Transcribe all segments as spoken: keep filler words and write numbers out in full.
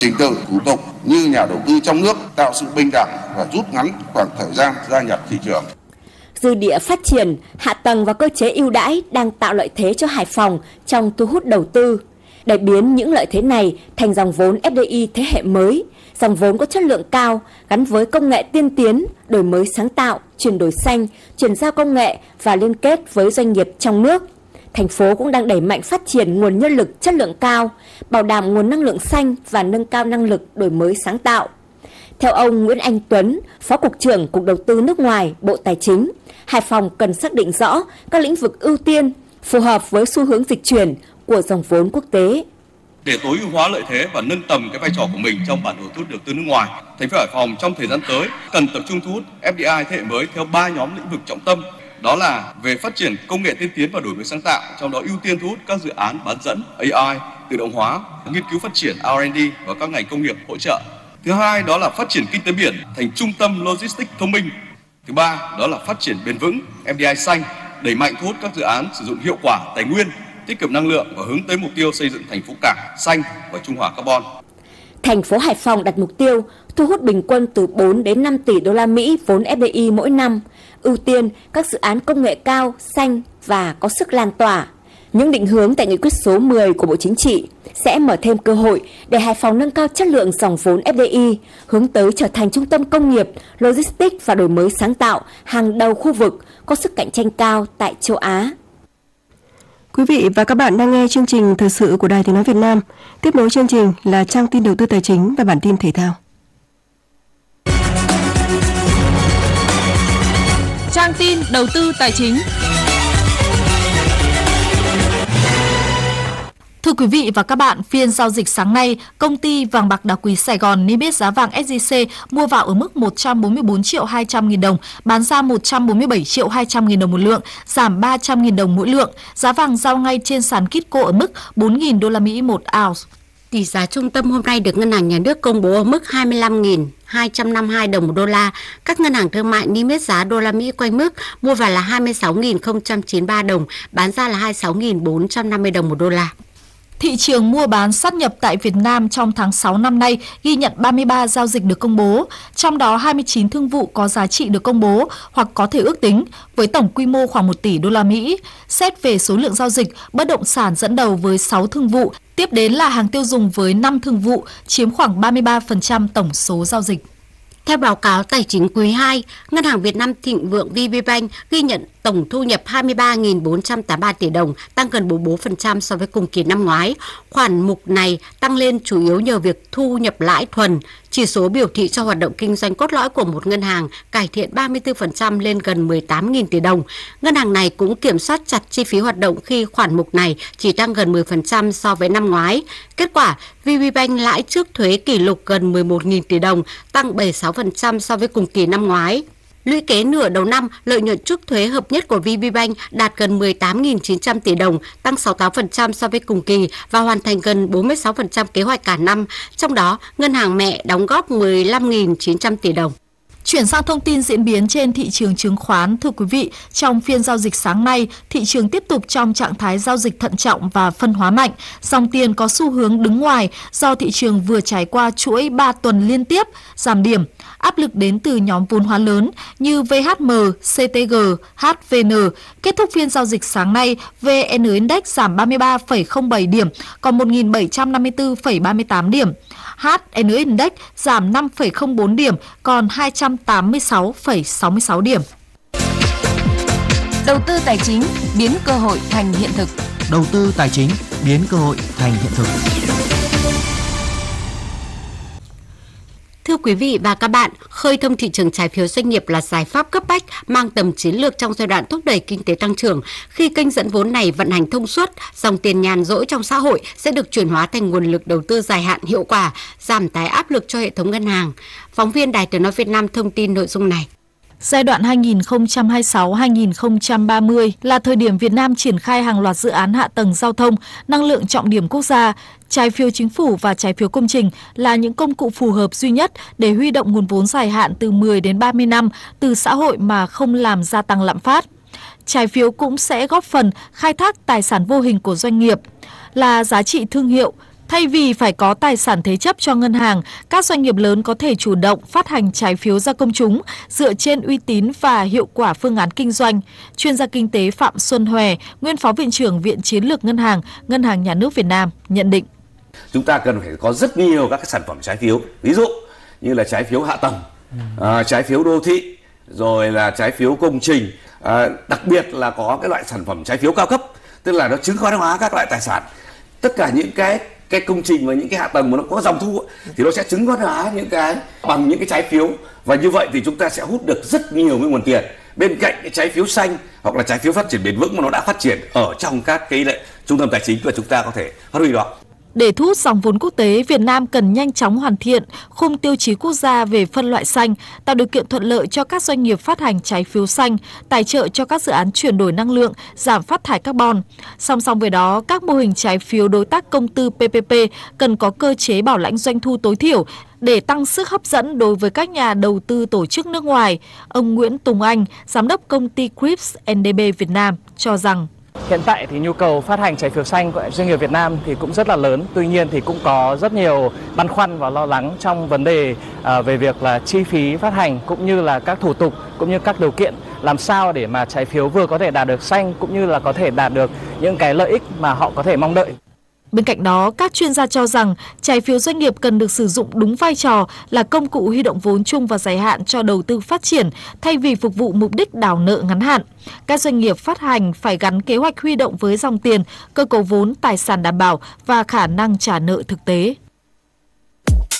Trình tự thủ tục như nhà đầu tư trong nước, tạo sự bình đẳng và rút ngắn khoảng thời gian gia nhập thị trường. Dư địa phát triển, hạ tầng và cơ chế ưu đãi đang tạo lợi thế cho Hải Phòng trong thu hút đầu tư. Để biến những lợi thế này thành dòng vốn ép đê i thế hệ mới, dòng vốn có chất lượng cao, gắn với công nghệ tiên tiến, đổi mới sáng tạo, chuyển đổi xanh, chuyển giao công nghệ và liên kết với doanh nghiệp trong nước. Thành phố cũng đang đẩy mạnh phát triển nguồn nhân lực chất lượng cao, bảo đảm nguồn năng lượng xanh và nâng cao năng lực đổi mới sáng tạo. Theo ông Nguyễn Anh Tuấn, Phó Cục trưởng Cục Đầu tư nước ngoài, Bộ Tài chính, Hải Phòng cần xác định rõ các lĩnh vực ưu tiên, phù hợp với xu hướng dịch chuyển của dòng vốn quốc tế. Để tối ưu hóa lợi thế và nâng tầm cái vai trò của mình trong bản đồ thu hút đầu tư nước ngoài, thành phố Hải Phòng trong thời gian tới cần tập trung thu hút ép đê i thế hệ mới theo ba nhóm lĩnh vực trọng tâm. Đó là về phát triển công nghệ tiên tiến và đổi mới sáng tạo, trong đó ưu tiên thu hút các dự án bán dẫn, a i, tự động hóa, nghiên cứu phát triển R and D và các ngành công nghiệp hỗ trợ. Thứ hai, đó là phát triển kinh tế biển thành trung tâm logistics thông minh. Thứ ba, đó là phát triển bền vững, ép đê i xanh, đẩy mạnh thu hút các dự án sử dụng hiệu quả tài nguyên, tiết kiệm năng lượng và hướng tới mục tiêu xây dựng thành phố cảng xanh và trung hòa carbon. Thành phố Hải Phòng đặt mục tiêu thu hút bình quân từ bốn đến năm tỷ đô la Mỹ vốn ép đê i mỗi năm, ưu tiên các dự án công nghệ cao, xanh và có sức lan tỏa. Những định hướng tại nghị quyết số mười của Bộ Chính trị sẽ mở thêm cơ hội để Hải Phòng nâng cao chất lượng dòng vốn ép đê i, hướng tới trở thành trung tâm công nghiệp, logistics và đổi mới sáng tạo hàng đầu khu vực, có sức cạnh tranh cao tại châu Á. Quý vị và các bạn đang nghe chương trình thời sự của Đài Tiếng nói Việt Nam. Tiếp nối chương trình là trang tin đầu tư tài chính và bản tin thể thao. Trang tin đầu tư tài chính. Thưa quý vị và các bạn, phiên giao dịch sáng nay, công ty vàng bạc đá quý Sài Gòn niêm yết giá vàng ét gi xê mua vào ở mức một trăm bốn mươi tư triệu hai trăm nghìn đồng, bán ra một trăm bốn mươi bảy triệu hai trăm nghìn đồng một lượng, giảm ba trăm nghìn đồng mỗi lượng. Giá vàng giao ngay trên sàn Kitco ở mức bốn nghìn đô la Mỹ một ounce. Tỷ giá trung tâm hôm nay được Ngân hàng Nhà nước công bố ở mức hai mươi lăm nghìn hai trăm năm mươi hai đồng một đô la. Các ngân hàng thương mại niêm yết giá đô la Mỹ quanh mức mua vào là hai mươi sáu nghìn không trăm chín mươi ba đồng, bán ra là hai mươi sáu nghìn bốn trăm năm mươi đồng một đô la. Thị trường mua bán sát nhập tại Việt Nam trong tháng sáu năm nay ghi nhận ba mươi ba giao dịch được công bố, trong đó hai mươi chín thương vụ có giá trị được công bố hoặc có thể ước tính, với tổng quy mô khoảng một tỷ đô la Mỹ. Xét về số lượng giao dịch, bất động sản dẫn đầu với sáu thương vụ, tiếp đến là hàng tiêu dùng với năm thương vụ, chiếm khoảng ba mươi ba phần trăm tổng số giao dịch. Theo báo cáo tài chính quý hai, Ngân hàng Việt Nam Thịnh Vượng vê bê Bank ghi nhận tổng thu nhập hai mươi ba nghìn bốn trăm tám mươi ba tỷ đồng, tăng gần bốn mươi bốn phần trăm so với cùng kỳ năm ngoái. Khoản mục này tăng lên chủ yếu nhờ việc thu nhập lãi thuần. Chỉ số biểu thị cho hoạt động kinh doanh cốt lõi của một ngân hàng cải thiện ba mươi tư phần trăm lên gần mười tám nghìn tỷ đồng. Ngân hàng này cũng kiểm soát chặt chi phí hoạt động khi khoản mục này chỉ tăng gần mười phần trăm so với năm ngoái. Kết quả, vê bê Bank lãi trước thuế kỷ lục gần mười một nghìn tỷ đồng, tăng bảy mươi sáu phần trăm so với cùng kỳ năm ngoái. Lũy kế nửa đầu năm, lợi nhuận trước thuế hợp nhất của vê bê Bank đạt gần mười tám nghìn chín trăm tỷ đồng, tăng sáu mươi tám phần trăm so với cùng kỳ và hoàn thành gần bốn mươi sáu phần trăm kế hoạch cả năm. Trong đó, ngân hàng mẹ đóng góp mười lăm nghìn chín trăm tỷ đồng. Chuyển sang thông tin diễn biến trên thị trường chứng khoán, thưa quý vị, trong phiên giao dịch sáng nay, thị trường tiếp tục trong trạng thái giao dịch thận trọng và phân hóa mạnh. Dòng tiền có xu hướng đứng ngoài do thị trường vừa trải qua chuỗi ba tuần liên tiếp giảm điểm. Áp lực đến từ nhóm vốn hóa lớn như vê hát em, xê tê giê, hát vê en. Kết thúc phiên giao dịch sáng nay, vê en Index giảm ba mươi ba phẩy không bảy điểm, còn một nghìn bảy trăm năm mươi tư phẩy ba mươi tám điểm. hát en Index giảm năm phẩy không bốn điểm, còn hai trăm tám mươi sáu phẩy sáu mươi sáu điểm. Đầu tư tài chính biến cơ hội thành hiện thực. Đầu tư tài chính biến cơ hội thành hiện thực. Thưa quý vị và các bạn, khơi thông thị trường trái phiếu doanh nghiệp là giải pháp cấp bách mang tầm chiến lược trong giai đoạn thúc đẩy kinh tế tăng trưởng. Khi kênh dẫn vốn này vận hành thông suốt, dòng tiền nhàn rỗi trong xã hội sẽ được chuyển hóa thành nguồn lực đầu tư dài hạn hiệu quả, giảm tải áp lực cho hệ thống ngân hàng. Phóng viên Đài Tiếng nói Việt Nam thông tin nội dung này. Giai đoạn hai nghìn không trăm hai mươi sáu đến hai nghìn không trăm ba mươi là thời điểm Việt Nam triển khai hàng loạt dự án hạ tầng giao thông, năng lượng trọng điểm quốc gia. Trái phiếu chính phủ và trái phiếu công trình là những công cụ phù hợp duy nhất để huy động nguồn vốn dài hạn từ mười đến ba mươi năm từ xã hội mà không làm gia tăng lạm phát. Trái phiếu cũng sẽ góp phần khai thác tài sản vô hình của doanh nghiệp, là giá trị thương hiệu, Thay vì phải có tài sản thế chấp cho ngân hàng, các doanh nghiệp lớn có thể chủ động phát hành trái phiếu ra công chúng dựa trên uy tín và hiệu quả phương án kinh doanh. Chuyên gia kinh tế Phạm Xuân Hòe, nguyên Phó Viện trưởng Viện Chiến lược Ngân hàng, Ngân hàng Nhà nước Việt Nam nhận định. Chúng ta cần phải có rất nhiều các cái sản phẩm trái phiếu, ví dụ như là trái phiếu hạ tầng, à, trái phiếu đô thị, rồi là trái phiếu công trình, à, đặc biệt là có cái loại sản phẩm trái phiếu cao cấp, tức là nó chứng khoán hóa các loại tài sản. Tất cả những cái cái công trình và những cái hạ tầng mà nó có dòng thu thì nó sẽ chứng khoán hóa những cái bằng những cái trái phiếu, và như vậy thì chúng ta sẽ hút được rất nhiều cái nguồn tiền bên cạnh cái trái phiếu xanh hoặc là trái phiếu phát triển bền vững mà nó đã phát triển ở trong các cái lệ, trung tâm tài chính, và chúng ta có thể phát huy đó. Để thu hút dòng vốn quốc tế, Việt Nam cần nhanh chóng hoàn thiện khung tiêu chí quốc gia về phân loại xanh, tạo điều kiện thuận lợi cho các doanh nghiệp phát hành trái phiếu xanh, tài trợ cho các dự án chuyển đổi năng lượng, giảm phát thải carbon. Song song với đó, các mô hình trái phiếu đối tác công tư pê pê pê cần có cơ chế bảo lãnh doanh thu tối thiểu để tăng sức hấp dẫn đối với các nhà đầu tư tổ chức nước ngoài. Ông Nguyễn Tùng Anh, giám đốc công ty Crips en đê bê Việt Nam cho rằng hiện tại thì nhu cầu phát hành trái phiếu xanh của doanh nghiệp Việt Nam thì cũng rất là lớn. Tuy nhiên thì cũng có rất nhiều băn khoăn và lo lắng trong vấn đề uh, về việc là chi phí phát hành cũng như là các thủ tục cũng như các điều kiện làm sao để mà trái phiếu vừa có thể đạt được xanh cũng như là có thể đạt được những cái lợi ích mà họ có thể mong đợi. Bên cạnh đó, các chuyên gia cho rằng trái phiếu doanh nghiệp cần được sử dụng đúng vai trò là công cụ huy động vốn chung và dài hạn cho đầu tư phát triển thay vì phục vụ mục đích đảo nợ ngắn hạn. Các doanh nghiệp phát hành phải gắn kế hoạch huy động với dòng tiền, cơ cấu vốn, tài sản đảm bảo và khả năng trả nợ thực tế.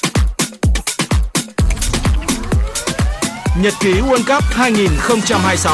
Nhật ký World Cup hai không hai sáu.